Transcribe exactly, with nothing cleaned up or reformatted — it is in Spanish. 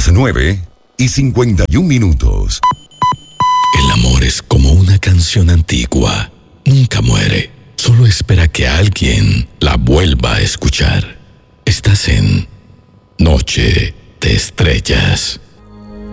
nueve y cincuenta y un minutos. El amor es como una canción antigua. Nunca muere. Solo espera que alguien la vuelva a escuchar. Estás en Noche de Estrellas.